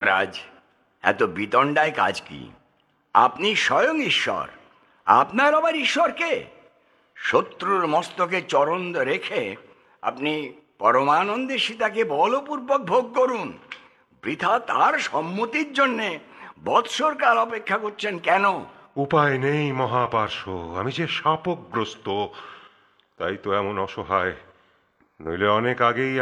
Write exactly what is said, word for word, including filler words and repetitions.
মহারাজ, এত বিতণ্ডায় কাজ কি? আপনি স্বয়ং ঈশ্বর, আপনার আবার ঈশ্বরকে শত্রুর মস্তকে চরণ রেখে আপনি পরমানন্দে সীতাকে বলপূর্বক ভোগ করুন। বৃথা তার সম্মতির জন্যে বৎসর কাল অপেক্ষা করছেন কেন? উপায় নেই মহাপার্শ্ব, আমি যে শাপগ্রস্ত, তাই তো এমন অসহায়। নইলে অনেক আগেই